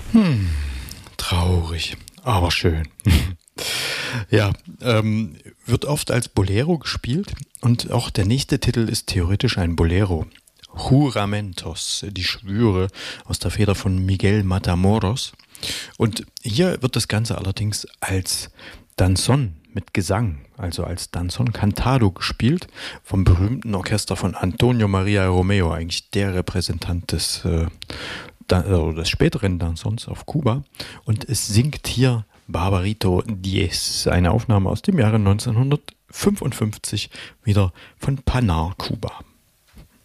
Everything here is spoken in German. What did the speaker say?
Traurig, aber schön. Ja, wird oft als Bolero gespielt und auch der nächste Titel ist theoretisch ein Bolero. Juramentos, die Schwüre aus der Feder von Miguel Matamoros. Und hier wird das Ganze allerdings als Danzón mit Gesang, also als Danzón cantado gespielt, vom berühmten Orchester von Antonio María Romeo, eigentlich der Repräsentant des späteren Danzons auf Kuba. Und es singt hier Barbarito Diez, eine Aufnahme aus dem Jahre 1955, wieder von Panar, Kuba.